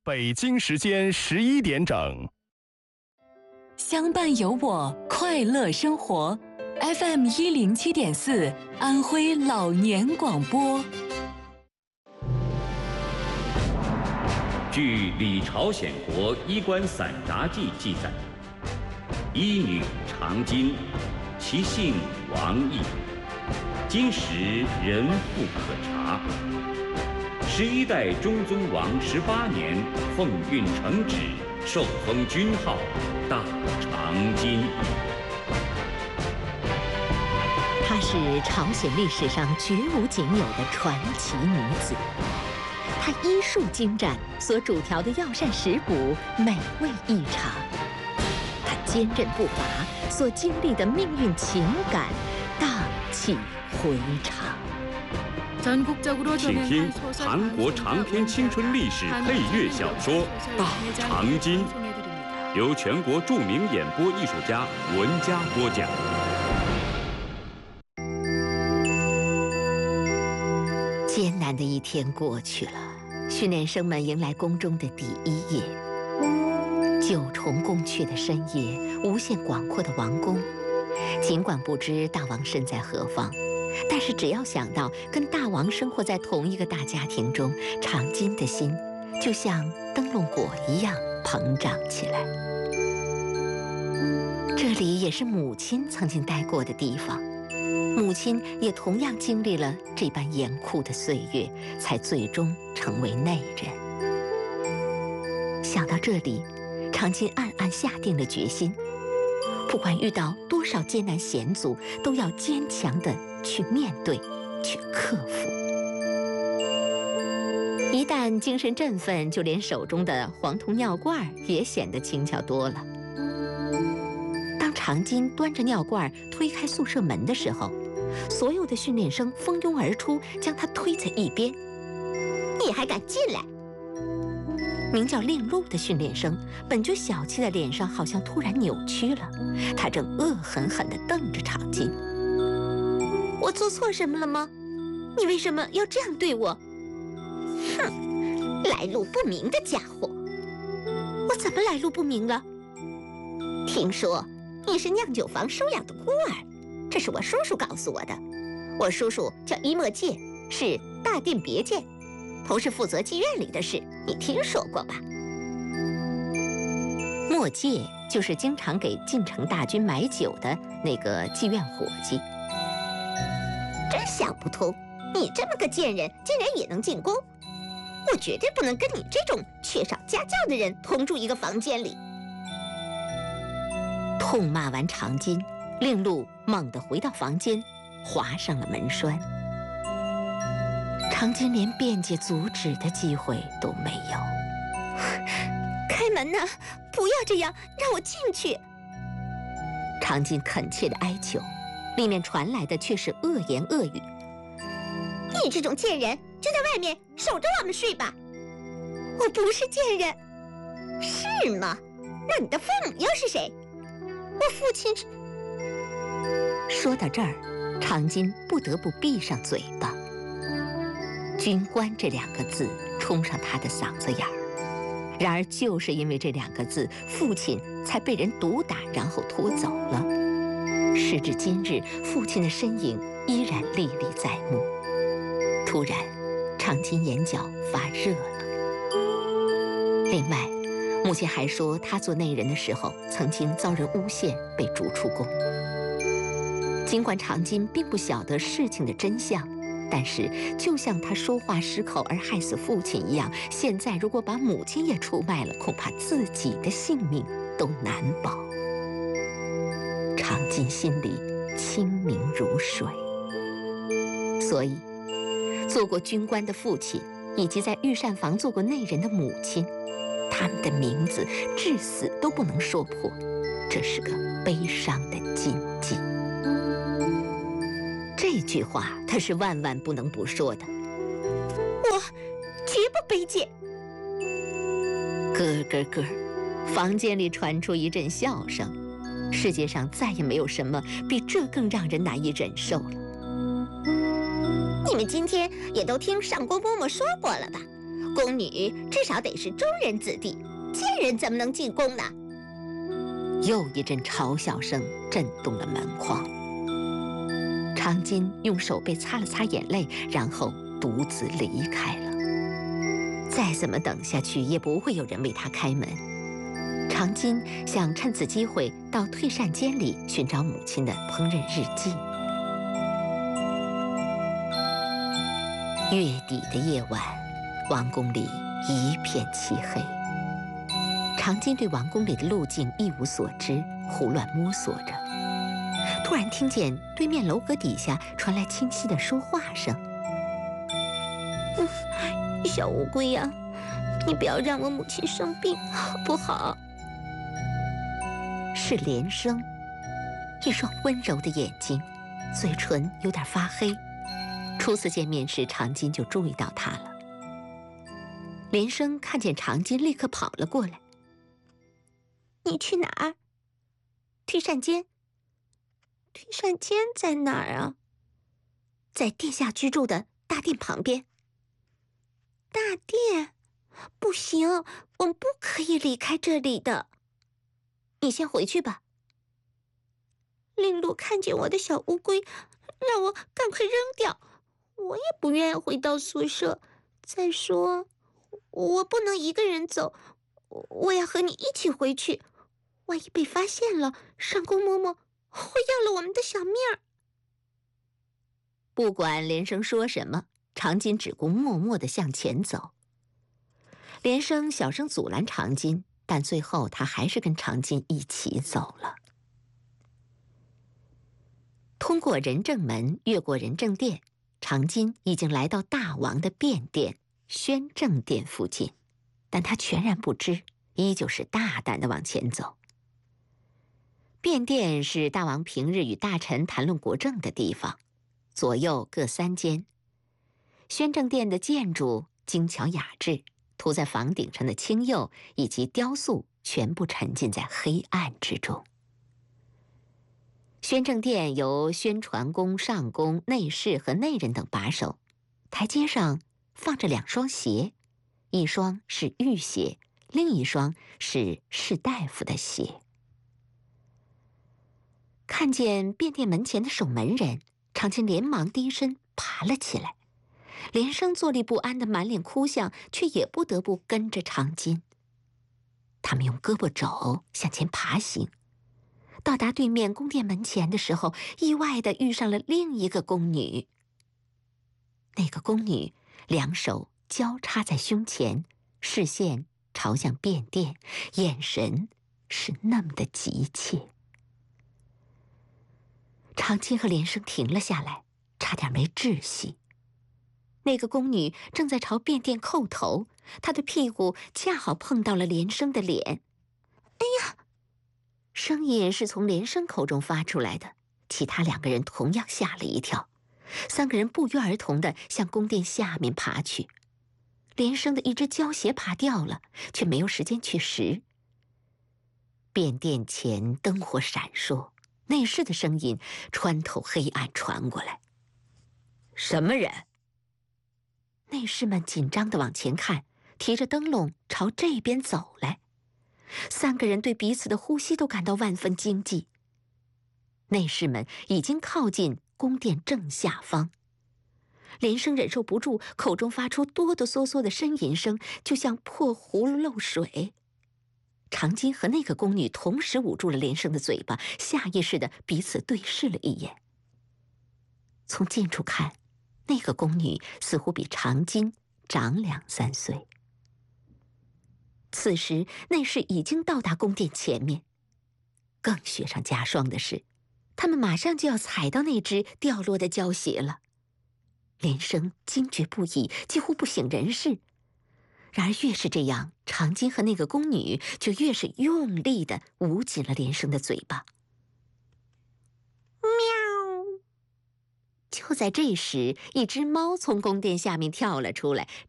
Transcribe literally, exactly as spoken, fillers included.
北京时间十一点整。 相伴有我，快乐生活。F M 一零七点四，安徽老年广播。 据《李朝鲜国衣冠散札记》记载，医女长巾，其姓王毅，今时人不可查。十一代中宗王十八年，奉运承旨，受封军号大长今。 她是朝鲜历史上绝无仅有的传奇女子。她医术精湛，所主调的药膳食补美味异常。她坚韧不拔，所经历的命运情感荡气回肠。 请听韩国长篇青春历史配乐小说《大长今》，由全国著名演播艺术家文佳播讲。 艰难的一天过去了，训练生们迎来宫中的第一夜。九重宫阙的深夜，无限广阔的王宫，尽管不知大王身在何方，但是只要想到跟大王生活在同一个大家庭中，长今的心就像灯笼果一样膨胀起来。这里也是母亲曾经待过的地方，母亲也同样经历了这般严酷的岁月，才最终成为内人。想到这里，长今暗暗下定了决心，不管遇到多少艰难险阻，都要坚强地去面对，去克服。一旦精神振奋，就连手中的黄铜尿罐也显得轻巧多了。当长今端着尿罐推开宿舍门的时候，所有的训练生蜂拥而出，将他推在一边。你还敢进来？名叫令禄的训练生本就小气的脸上好像突然扭曲了，他正恶狠狠地瞪着长今。我做错什么了吗？你为什么要这样对我？哼，来路不明的家伙！我怎么来路不明了？听说你是酿酒房收养的孤儿，这是我叔叔告诉我的。我叔叔叫伊莫介，是大殿别监，同时负责妓院里的事，你听说过吧？莫介就是经常给进城大军买酒的那个妓院伙计。真想不通，你这么个贱人竟然也能进宫！我绝对不能跟你这种缺少家教的人同住一个房间里。痛骂完长今，令禄猛地回到房间，划上了门栓。长今连辩解阻止的机会都没有。开门呐！不要这样，让我进去！长今恳切地哀求，里面传来的却是恶言恶语。你这种贱人，就在外面守着我们睡吧！我不是贱人。是吗？那你的父母又是谁？我父亲是……说到这儿，长今不得不闭上嘴巴。军官这两个字冲上他的嗓子眼儿，然而就是因为这两个字，父亲才被人毒打，然后拖走了。时至今日，父亲的身影依然历历在目。突然，长今眼角发热了。另外，母亲还说，她做内人的时候，曾经遭人诬陷，被逐出宫。尽管长今并不晓得事情的真相，但是就像他说话失口而害死父亲一样，现在如果把母亲也出卖了，恐怕自己的性命都难保。长今心里清明如水，所以做过军官的父亲，以及在御膳房做过内人的母亲，他们的名字至死都不能说破，这是个悲伤的禁忌。这句话他是万万不能不说的。我绝不卑贱。咯咯咯，房间里传出一阵笑声。世界上再也没有什么比这更让人难以忍受了。你们今天也都听上官嬷嬷说过了吧？ 宫女至少得是中人子弟，贱人怎么能进宫呢？又一阵嘲笑声震动了门框。长今用手背擦了擦眼泪，然后独自离开了。再怎么等下去，也不会有人为他开门。长今想趁此机会到退膳间里寻找母亲的烹饪日记。月底的夜晚，王宫里一片漆黑。长今对王宫里的路径一无所知，胡乱摸索着。突然听见对面楼阁底下传来清晰的说话声：“嗯，小乌龟呀、啊，你不要让我母亲生病，好不好？”是连生，一双温柔的眼睛，嘴唇有点发黑。初次见面时，长今就注意到他了。连生看见长今，立刻跑了过来：“你去哪儿？”“退膳间。”“退膳间在哪儿啊？”“在殿下居住的大殿旁边。”“大殿？不行，我们不可以离开这里的。你先回去吧。”令鹿看见我的小乌龟，让我赶快扔掉。我也不愿意回到宿舍。再说，我不能一个人走，我要和你一起回去。万一被发现了，上宫嬷嬷会要了我们的小命儿。不管连生说什么，长今只顾默默地向前走。连生小声阻拦长今，但最后他还是跟长今一起走了。通过仁政门，越过仁政殿，长今已经来到大王的便殿宣政殿附近，但他全然不知，依旧是大胆地往前走。便殿是大王平日与大臣谈论国政的地方，左右各三间。宣政殿的建筑精巧雅致，涂在房顶上的青釉以及雕塑全部沉浸在黑暗之中。宣政殿由宣传宫、上宫、内侍和内人等把守，台阶上放着两双鞋，一双是御鞋，另一双是士大夫的鞋。看见便殿门前的守门人，长今连忙低身爬了起来。连生坐立不安的满脸哭相，却也不得不跟着长今。他们用胳膊肘向前爬行，到达对面宫殿门前的时候，意外地遇上了另一个宫女。那个宫女两手交叉在胸前，视线朝向便殿，眼神是那么的急切。长今和连生停了下来，差点没窒息。那个宫女正在朝便殿叩头，她的屁股恰好碰到了连生的脸。哎呀！声音是从连生口中发出来的，其他两个人同样吓了一跳。三个人不约而同地向宫殿下面爬去。连生的一只胶鞋爬掉了，却没有时间去拾。便殿前灯火闪烁，内侍的声音穿透黑暗传过来：“什么人？”内侍们紧张地往前看，提着灯笼朝这边走来。三个人对彼此的呼吸都感到万分惊悸。内侍们已经靠近宫殿正下方。连生忍受不住，口中发出哆哆嗦嗦的呻吟声，就像破葫芦漏水。长今和那个宫女同时捂住了连生的嘴巴，下意识地彼此对视了一眼。从近处看，那个宫女似乎比长今长两三岁。此时内侍已经到达宫殿前面，更雪上加霜的是，他们马上就要踩到那只掉落的胶鞋了。连生惊觉不已，几乎不省人事。然而越是这样，长今和那个宫女就越是用力地捂紧了连生的嘴巴。喵！就在这时，一只猫从宫殿下面跳了出来，